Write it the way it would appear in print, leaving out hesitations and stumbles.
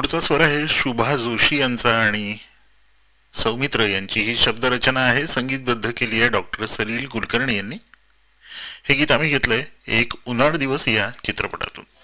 पुढचा स्वर आहे शुभा जोशी यांचा आणि सौमित्र यांची ही शब्दरचना आहे. संगीतबद्ध केली आहे डॉक्टर सलील कुलकर्णी यांनी. हे गीत आम्ही घेतलंय एक उन्हाळ दिवस या चित्रपटातून.